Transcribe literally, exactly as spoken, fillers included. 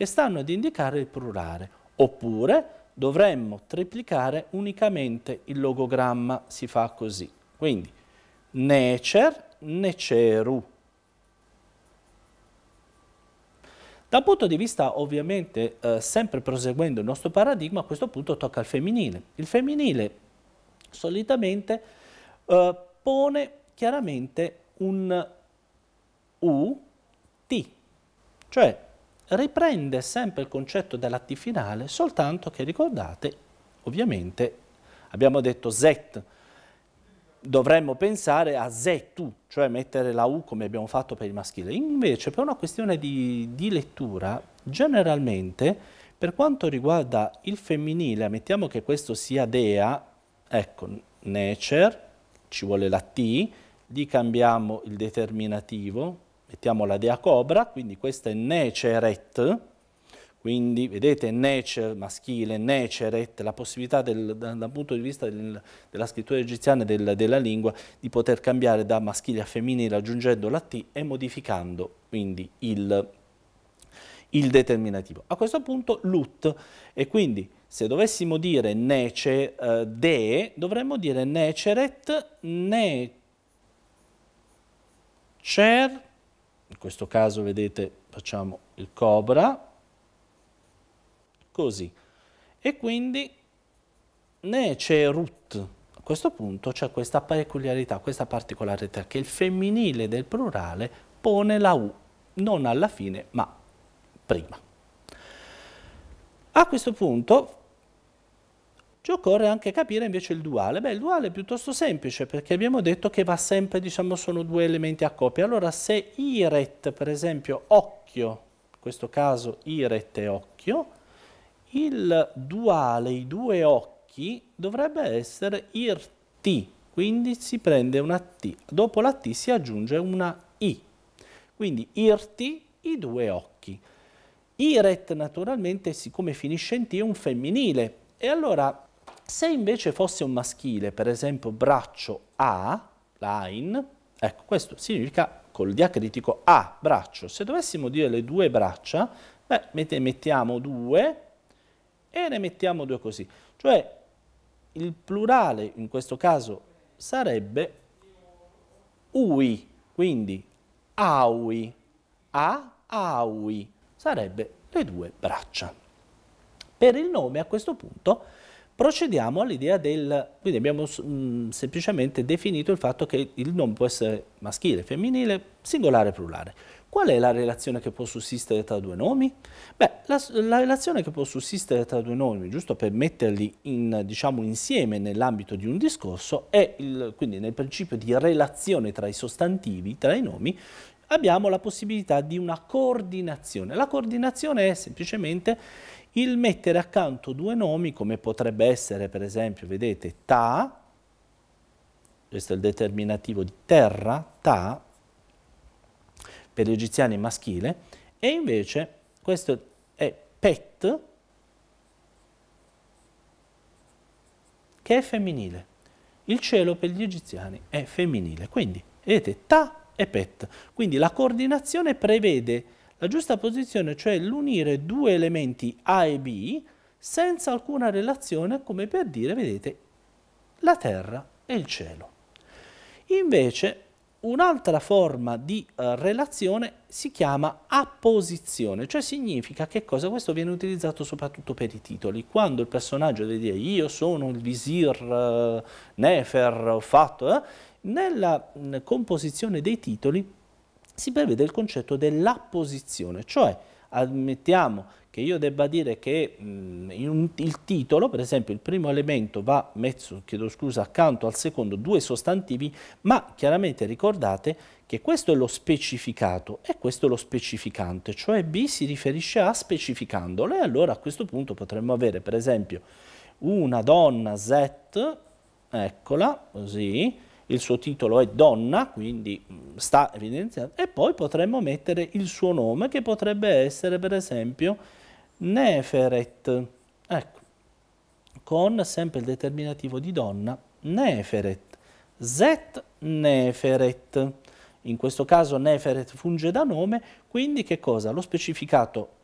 che stanno ad indicare il plurale, oppure dovremmo triplicare unicamente il logogramma, si fa così. Quindi necer, neceru. Dal punto di vista, ovviamente, eh, sempre proseguendo il nostro paradigma, a questo punto tocca al femminile. Il femminile solitamente eh, pone chiaramente un U, T, cioè riprende sempre il concetto della T finale, soltanto che ricordate, ovviamente, abbiamo detto zet, dovremmo pensare a zetu, cioè mettere la U come abbiamo fatto per il maschile. Invece, per una questione di, di lettura, generalmente, per quanto riguarda il femminile, mettiamo che questo sia dea, ecco, necer, ci vuole la T, gli cambiamo il determinativo, mettiamo la dea cobra, quindi questa è neceret, quindi vedete necer maschile, neceret, la possibilità del, da, dal punto di vista del, della scrittura egiziana e del, della lingua di poter cambiare da maschile a femminile aggiungendo la T e modificando quindi il, il determinativo. A questo punto lut, e quindi se dovessimo dire nece uh, de, dovremmo dire neceret, necer, in questo caso vedete facciamo il cobra, così, e quindi necerut. A questo punto c'è questa peculiarità, questa particolarità, che il femminile del plurale pone la U, non alla fine, ma prima. A questo punto ci occorre anche capire invece il duale. Beh, il duale è piuttosto semplice, perché abbiamo detto che va sempre, diciamo, sono due elementi a coppia. Allora, se iret, per esempio, occhio, in questo caso iret è occhio, il duale, i due occhi, dovrebbe essere irti, quindi si prende una T, dopo la T si aggiunge una I, quindi irti, i due occhi. Iret naturalmente, siccome finisce in T, è un femminile, e allora se invece fosse un maschile, per esempio braccio A, line, ecco, questo significa col diacritico A, braccio. Se dovessimo dire le due braccia, beh, mettiamo due, e ne mettiamo due così, cioè il plurale in questo caso sarebbe ui, quindi aui, a, aui, sarebbe le due braccia. Per il nome a questo punto procediamo all'idea del, quindi abbiamo mh, semplicemente definito il fatto che il nome può essere maschile, femminile, singolare, plurale. Qual è la relazione che può sussistere tra due nomi? Beh, la, la relazione che può sussistere tra due nomi, giusto per metterli in, diciamo, insieme nell'ambito di un discorso, è il, quindi nel principio di relazione tra i sostantivi, tra i nomi, abbiamo la possibilità di una coordinazione. La coordinazione è semplicemente il mettere accanto due nomi, come potrebbe essere, per esempio, vedete, ta, questo è il determinativo di terra, ta, per gli egiziani maschile, e invece questo è pet, che è femminile. Il cielo per gli egiziani è femminile, quindi vedete ta e pet. Quindi la coordinazione prevede la giusta posizione, cioè l'unire due elementi A e B senza alcuna relazione, come per dire, vedete, la terra e il cielo. Invece un'altra forma di uh, relazione si chiama apposizione, cioè significa che cosa? Questo viene utilizzato soprattutto per i titoli. Quando il personaggio deve dire io sono il visir uh, Nefer, ho fatto, eh, nella mh, composizione dei titoli si prevede il concetto dell'apposizione, cioè ammettiamo che io debba dire che mh, in un, il titolo, per esempio il primo elemento va messo, chiedo scusa, accanto al secondo due sostantivi, ma chiaramente ricordate che questo è lo specificato e questo è lo specificante, cioè B si riferisce a specificandolo, e allora a questo punto potremmo avere per esempio una donna zet, eccola, così, il suo titolo è donna, quindi sta evidenziando, e poi potremmo mettere il suo nome, che potrebbe essere per esempio Neferet, ecco, con sempre il determinativo di donna, Neferet, Zet Neferet. In questo caso Neferet funge da nome, quindi che cosa? Lo specificato